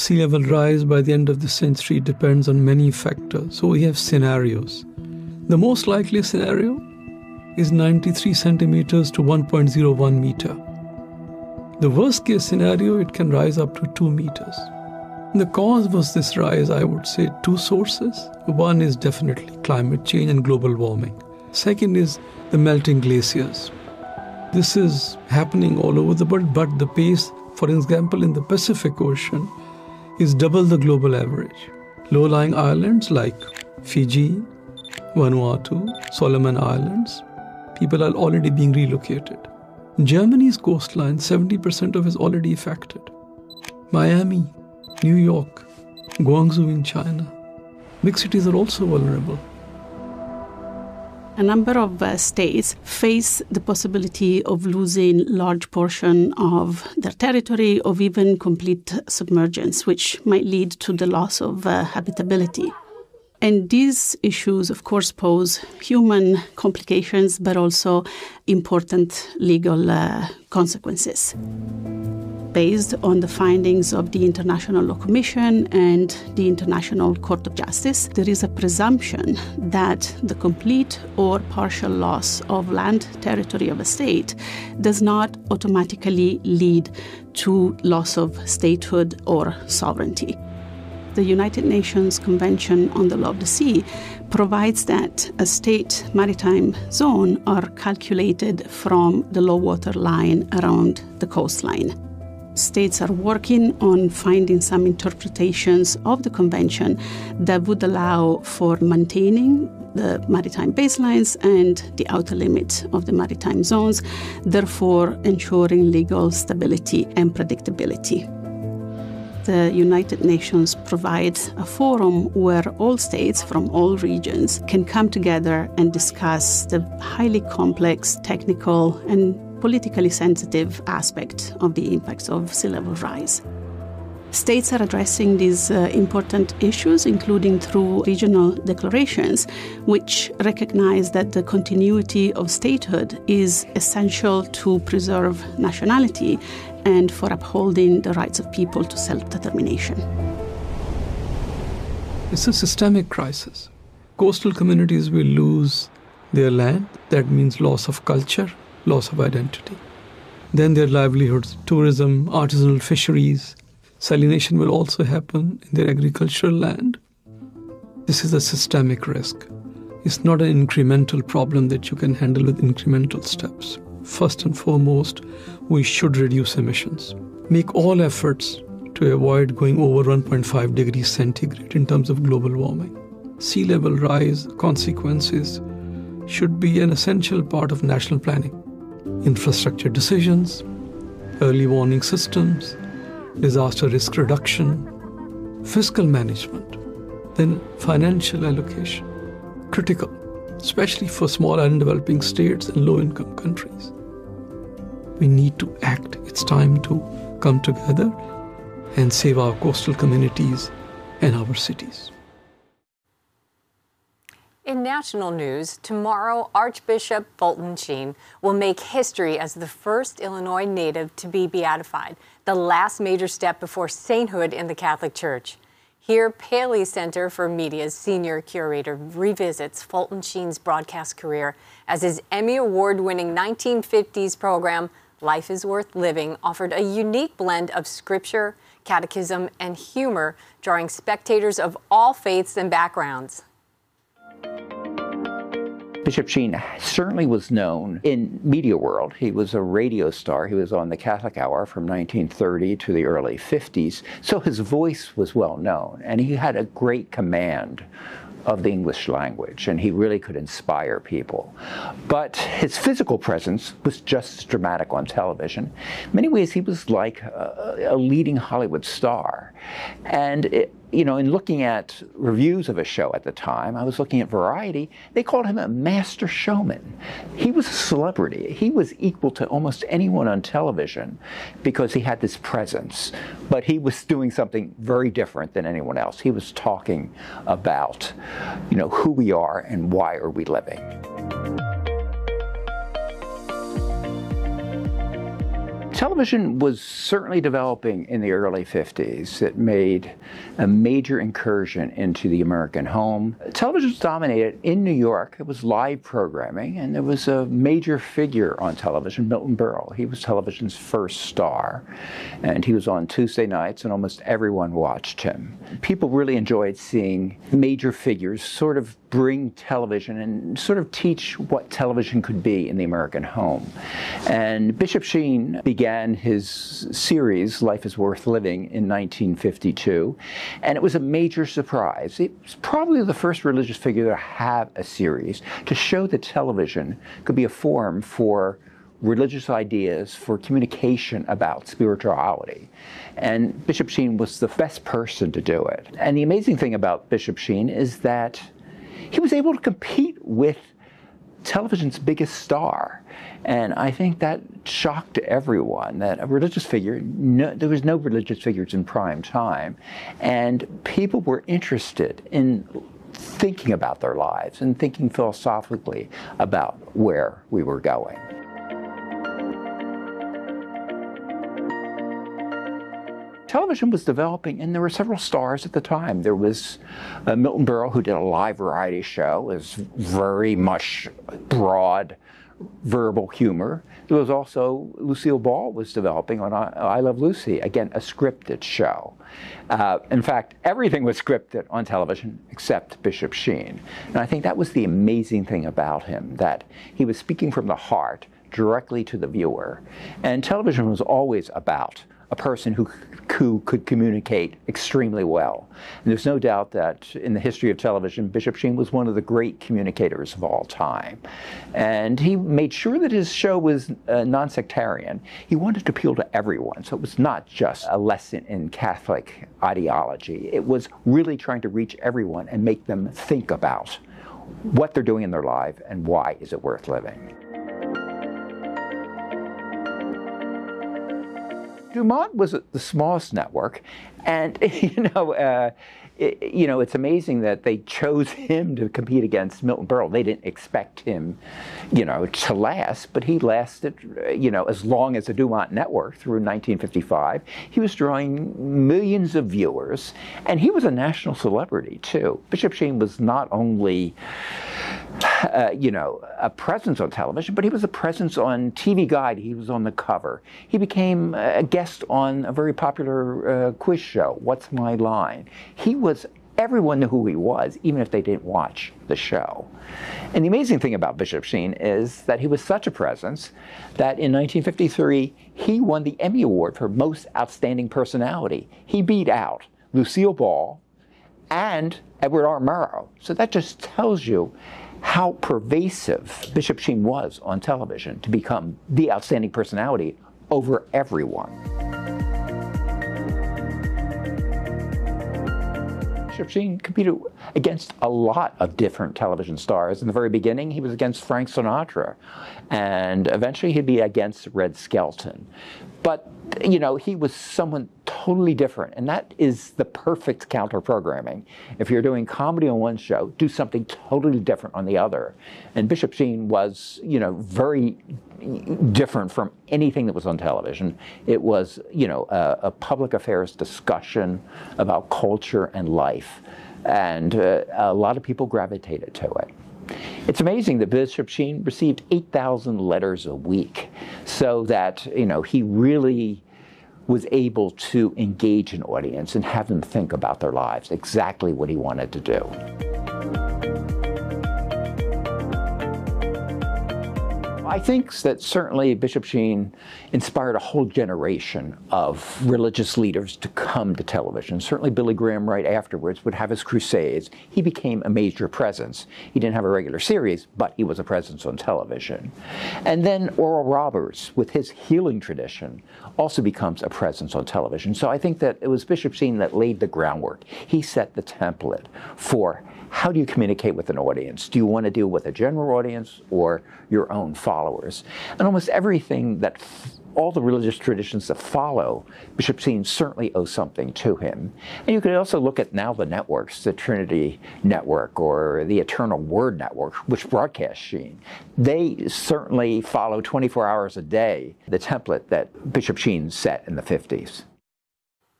sea level rise by the end of the century depends on many factors. So we have scenarios. The most likely scenario is 93 centimeters to 1.01 meter. The worst case scenario, it can rise up to 2 meters. The cause was this rise, I would say, two sources. One is definitely climate change and global warming. Second is the melting glaciers. This is happening all over the world, but the pace, for example, in the Pacific Ocean, is double the global average. Low-lying islands like Fiji, Vanuatu, Solomon Islands, people are already being relocated. Germany's coastline, 70% of it is already affected. Miami, New York, Guangzhou in China. Big cities are also vulnerable. A number of states face the possibility of losing large portion of their territory, of even complete submergence, which might lead to the loss of habitability. And these issues, of course, pose human complications, but also important legal consequences. Based on the findings of the International Law Commission and the International Court of Justice, there is a presumption that the complete or partial loss of land territory of a state does not automatically lead to loss of statehood or sovereignty. The United Nations Convention on the Law of the Sea provides that a state maritime zone are calculated from the low water line around the coastline. States are working on finding some interpretations of the convention that would allow for maintaining the maritime baselines and the outer limit of the maritime zones, therefore ensuring legal stability and predictability. The United Nations provides a forum where all states from all regions can come together and discuss the highly complex, technical, and politically sensitive aspect of the impacts of sea level rise. States are addressing these important issues, including through regional declarations, which recognize that the continuity of statehood is essential to preserve nationality and for upholding the rights of people to self-determination. It's a systemic crisis. Coastal communities will lose their land. That means loss of culture, loss of identity. Then their livelihoods, tourism, artisanal fisheries. Salination will also happen in their agricultural land. This is a systemic risk. It's not an incremental problem that you can handle with incremental steps. First and foremost, we should reduce emissions. Make all efforts to avoid going over 1.5 degrees centigrade in terms of global warming. Sea level rise consequences should be an essential part of national planning. Infrastructure decisions, early warning systems, disaster risk reduction, fiscal management, then financial allocation. Critical, especially for small and developing states and low-income countries. We need to act. It's time to come together and save our coastal communities and our cities. In national news, tomorrow Archbishop Fulton Sheen will make history as the first Illinois native to be beatified, the last major step before sainthood in the Catholic Church. Here, Paley Center for Media's senior curator revisits Fulton Sheen's broadcast career as his Emmy Award-winning 1950s program, Life is Worth Living, offered a unique blend of scripture, catechism, and humor, drawing spectators of all faiths and backgrounds. Bishop Sheen certainly was known in media world. He was a radio star. He was on the Catholic Hour from 1930 to the early 50s. So his voice was well known, and he had a great command of the English language, and he really could inspire people. But his physical presence was just as dramatic on television. In many ways, he was like a leading Hollywood star. And in looking at reviews of a show at the time, I was looking at Variety, they called him a master showman. He was a celebrity. He was equal to almost anyone on television because he had this presence. But he was doing something very different than anyone else. He was talking about, who we are and why are we Television was certainly developing in the early 50s. It made a major incursion into the American home. Television was dominated in New York. It was live programming, and there was a major figure on television, Milton Berle. He was television's first star, and he was on Tuesday nights, and almost everyone watched him. People really enjoyed seeing major figures sort of bring television and sort of teach what television could be in the American home. And Bishop Sheen began his series, Life is Worth Living, in 1952, and it was a major surprise. It was probably the first religious figure to have a series to show that television could be a forum for religious ideas, for communication about spirituality. And Bishop Sheen was the best person to do it. And the amazing thing about Bishop Sheen is that he was able to compete with television's biggest star. And I think that shocked everyone, that a religious figure, there was no religious figures in prime time, and people were interested in thinking about their lives and thinking philosophically about where we were going. Television was developing, and there were several stars at the time. There was Milton Berle, who did a live variety show. It was very much broad, verbal humor. There was also Lucille Ball was developing on I Love Lucy, again, a scripted show. In fact, everything was scripted on television except Bishop Sheen. And I think that was the amazing thing about him, that he was speaking from the heart directly to the viewer. And television was always about a person who could communicate extremely well. And there's no doubt that in the history of television, Bishop Sheen was one of the great communicators of all time. And he made sure that his show was non-sectarian. He wanted to appeal to everyone, so it was not just a lesson in Catholic ideology. It was really trying to reach everyone and make them think about what they're doing in their life and why is it worth living. Dumont was the smallest network, and it's amazing that they chose him to compete against Milton Berle. They didn't expect him, to last, but he lasted, as long as the Dumont network through 1955. He was drawing millions of viewers, and he was a national celebrity too. Bishop Sheen was not only a presence on television, but he was a presence on TV Guide. He was on the cover. He became a guest on a very popular quiz show, What's My Line? Everyone knew who he was, even if they didn't watch the show. And the amazing thing about Bishop Sheen is that he was such a presence that in 1953, he won the Emmy Award for Most Outstanding Personality. He beat out Lucille Ball and Edward R. Murrow. So that just tells you how pervasive Bishop Sheen was on television to become the outstanding personality over everyone. Bishop Sheen competed against a lot of different television stars. In the very beginning, he was against Frank Sinatra, and eventually he'd be against Red Skelton. But, he was someone totally different, and that is the perfect counter-programming. If you're doing comedy on one show, do something totally different on the other. And Bishop Sheen was, very different from anything that was on television. It was, a public affairs discussion about culture and life, and a lot of people gravitated to it. It's amazing that Bishop Sheen received 8,000 letters a week, so that, he really was able to engage an audience and have them think about their lives, exactly what he wanted to do. I think that certainly Bishop Sheen inspired a whole generation of religious leaders to come to television. Certainly Billy Graham right afterwards would have his crusades. He became a major presence. He didn't have a regular series, but he was a presence on television. And then Oral Roberts, with his healing tradition, also becomes a presence on television. So I think that it was Bishop Sheen that laid the groundwork. He set the template for how do you communicate with an audience? Do you want to deal with a general audience or your own followers? And almost everything that all the religious traditions that follow Bishop Sheen certainly owe something to him. And you could also look at now the networks, the Trinity Network or the Eternal Word Network, which broadcast Sheen. They certainly follow 24 hours a day the template that Bishop Sheen set in the 50s.